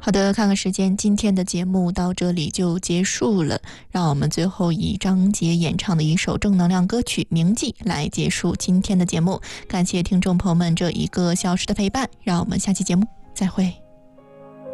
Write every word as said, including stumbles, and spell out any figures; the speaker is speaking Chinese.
好的，看看时间，今天的节目到这里就结束了。让我们最后以张杰演唱的一首正能量歌曲《铭记》来结束今天的节目。感谢听众朋友们这一个小时的陪伴，让我们下期节目再会。